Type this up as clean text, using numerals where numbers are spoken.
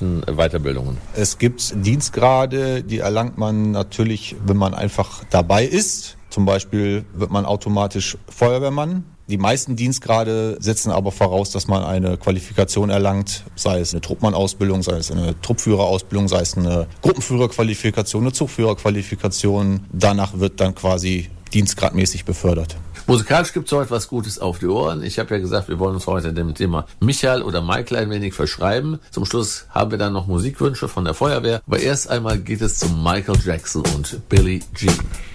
beruflichen Weiterbildungen? Es gibt Dienstgrade, die erlangt man natürlich, wenn man einfach dabei ist. Zum Beispiel wird man automatisch Feuerwehrmann. Die meisten Dienstgrade setzen aber voraus, dass man eine Qualifikation erlangt, sei es eine Truppmann-Ausbildung, sei es eine Truppführerausbildung, sei es eine Gruppenführerqualifikation, eine Zugführerqualifikation. Danach wird dann quasi dienstgradmäßig befördert. Musikalisch gibt es heute was Gutes auf die Ohren. Ich habe ja gesagt, wir wollen uns heute dem Thema Michael oder Michael ein wenig verschreiben. Zum Schluss haben wir dann noch Musikwünsche von der Feuerwehr. Aber erst einmal geht es zu Michael Jackson und Billie Jean.